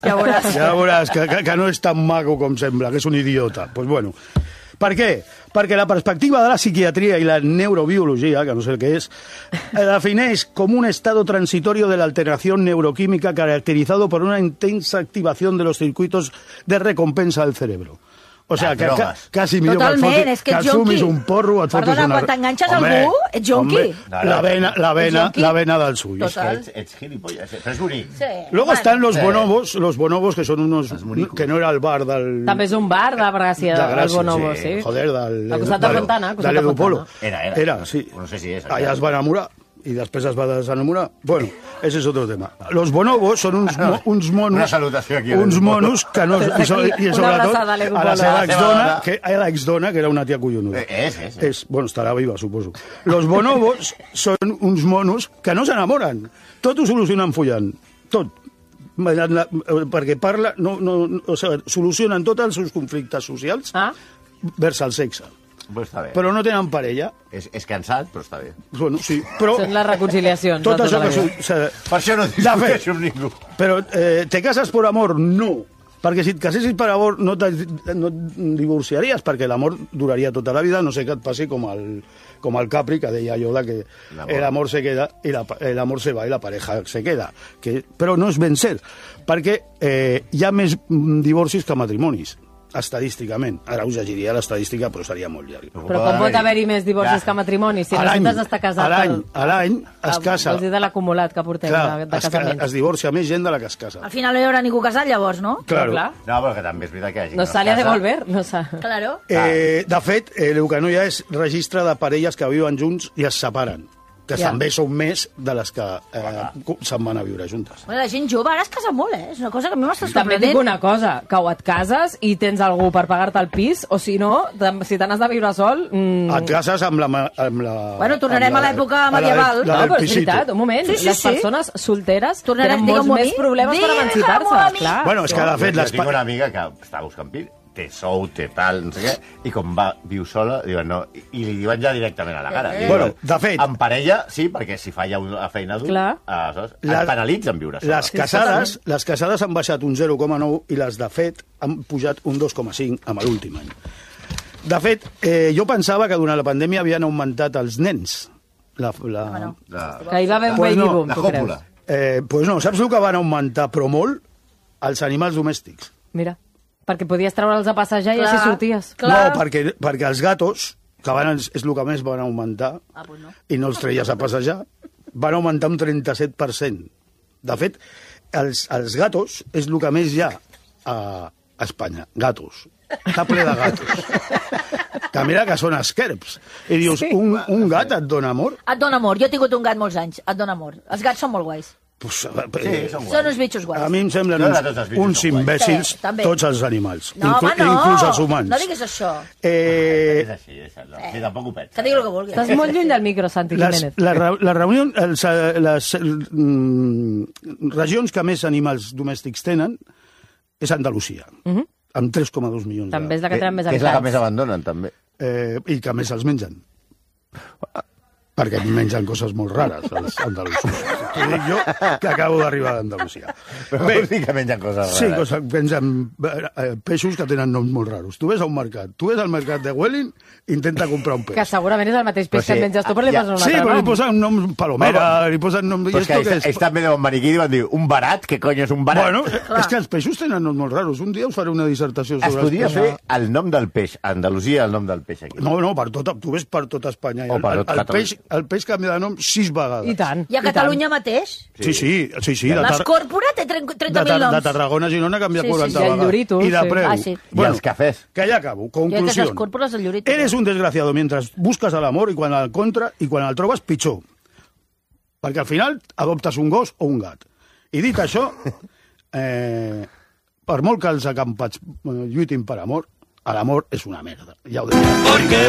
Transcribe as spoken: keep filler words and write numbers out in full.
Ja veuràs. Ja veuràs que, que, que no és tan maco com sembla, que és un idiota. Doncs pues bueno. Per què? Perquè la perspectiva de la psiquiatria i la neurobiologia, que no sé el que és, defineix com un estado transitorio de la alteración neuroquímica caracterizado por una intensa activación de los circuitos de recompensa del cerebro. O sea, que ca, quasi millor Totalment, que, és que, que ets assumis jonqui. un porro, et fotis Perdona, una... quan t'enganxes algú, ets jonqui. La vena, la vena, la vena dels ulls. Total. Ets, ets gilipollas, però és bonic. Sí. Luego Bueno. están los Sí. bonobos, los bonobos que son unos... Que no era el bar del... També és un bar de Gràcia, de el Gràcia, Bonobo, sí. sí. Joder, del... Al costat de Fontana, al de costat de l'Edupolo. Fontana. Era, era. Era, sí. No sé si és. Allà es va enamorar i després es va desenamorar. Bueno, ese es otro tema. Los bonobos són uns, mo, uns monos... Una salutació aquí. Uns monos que no... I, so, i Una sobretot abraçada a l'Edupolo. a la seva A la seva exdona, dona. que, a la exdona, que era una tia collonuda. Eh, És, és. És, bueno, estarà viva, suposo. Los bonobos són uns monos que no s'enamoren. Tot ho solucionen follant. Tot. La- la- Perquè parla... No, no, no, o sigui, solucionen tots els seus conflictes socials Ah, vers el sexe. Pues està bé. Però no tenen parella. És, és cansat, però està bé. Bueno, sí, però... són les reconciliacions. Tot de això tota que... la vida. su- se- Per això no De fet, discuteixo amb ningú. però eh, te casas por amor? No. Perquè si et casessis per amor no, te, no et divorciaries, perquè l'amor duraria tota la vida, no sé què et passi com el, com el Capri, que deia Yoda que el amor se queda i la, el amor se va i la pareja se queda. Que, però no és ben cert, perquè eh, hi ha més mm, divorcis que matrimonis, estadísticament. Ara us llegiria l'estadística, però seria molt llarg. Però com pot haver-hi més divorcis Ja. que matrimonis? Si A l'any, necessites estar casat... a l'any, el- a l'any es Ah, casa... Vols dir de l'acumulat que portem Clar, de, de es, ca- casaments. es divorcia més gent de la que es casa. Al final no hi haurà ningú casat, llavors, no? Claro. Clar. No, però que també és veritat que hi ha gent No que sale a es casa. devolver, no sa... Claro. Eh, de fet, eh, el que no hi ha és registre de parelles que viuen junts i es separen, que Ja. també són més de les que eh, se'n van a viure juntes. Bueno, la gent jove ara es casa molt, eh? És una cosa que a mi m'està També et dic sorprenent. una cosa, que o et cases i tens algú per pagar-te el pis, o si no, tam- si te n'has de viure sol... Mm, Et cases amb la... ma- Amb la Bueno, tornarem amb la- a l'època a la- medieval. la no, del però és pisito. veritat, un moment. Sí, sí, les sí. persones solteres Tornarem, tenen molts digue'm-ho a més mi. problemes per Digue'm-ho emancipar-se. a mi. Clar. Bueno, és que de fet... Jo Les tinc pa- una amiga que està buscant pis, té sou, té tal, no sé què, i com va, viu sola, diuen no, i, i li diuen ja directament a la cara. Li Bueno, diuen, de fet- En parella, sí, perquè si falla una feina dur, Clar. aleshores, Les- et penalitzen viure sola. Les casades, les casades han baixat un zero coma nou i les de fet han pujat un dos coma cinc amb l'últim any. De fet, eh, jo pensava que durant la pandèmia havien augmentat els nens. La, la, Bueno. La, Que hi va haver un Pues baby no, boom, la tu còpula. creus? eh, pues no, saps el que van augmentar, però molt? Els animals domèstics. Mira, perquè podies treure'ls a passejar i Clar. així sorties. Clar. No, perquè, perquè els gatos, que van, és el que més van augmentar, Ah, pues no. i no els treies a passejar, van augmentar un trenta-set per cent. De fet, els, els gatos és el que més hi ha a Espanya. Gatos. Està ple de gatos. Que mira que són esquerps. I dius, Sí. un, un gat et dona amor? Et dona amor. Jo he tingut un gat molts anys. Et dona amor. Els gats són molt guais. Pues, Sí, eh, són Són uns bitxos guais. a mi em semblen No, uns, no, tots els bichos uns són guais. imbècils, Sí, també. tots els animals, No, home, no. inclús els humans. No diguis això. Eh, És així, és així. Sí, tampoc ho penso. Que digui el que vulgui. Estàs molt lluny del micro, Santi les, Jiménez. la, re- la reunió, els, eh, les mm, regions que més animals domèstics tenen és Andalusia, Mhm. amb tres coma dos milions. També és de, la que tenen més Que és la que habitants. més abandonen, també. eh, I que més els mengen. Perquè mengen coses molt rares, els andalusos. T'ho dic jo, que acabo d'arribar d'Andalusia. Però vols dir que mengen coses rares. Sí, cosa, mengen eh, peixos que tenen noms molt raros. Tu ves a un mercat, tu ves al mercat de Welling, intenta comprar un peix. Que segurament és el mateix peix Però que sí, et menges tu, però li ja- posen un Sí, altre però li nom. posen un nom palomera, Bueno, li posen nom... Però és que ells, ells també deuen venir aquí i diuen dir, un barat? Què cony és un barat? Bueno, és que els peixos tenen noms molt raros. Un dia us faré una dissertació es sobre podria els fer peixos. el nom del peix, a Andalusia el nom del peix aquí. No, no, per tot, tu ves per tota Espanya. O El, per el, tot el, Catalunya. peix, el peix canvia de nom sis vegades. I tant. I a Catalunya mateix? Sí, sí, sí. sí de, tar, L'Escòrpora té de, trenta mil tar, de noms. Tarragona a Girona canvia Sí, sí, quaranta sí, el vegades. Llorito, I de sí. preu. Ah, sí. I els cafès. Que ja acabo. I aquestes Conclusió. escòrpores del Llorito. Eres un desgraciado mientras buscas el amor i quan el contra i quan el trobes pitjor. Perquè al final adoptes un gos o un gat. I dit això, eh, per molt que els acampats eh, lluitin per amor, l'amor és una merda. Ja ho dic.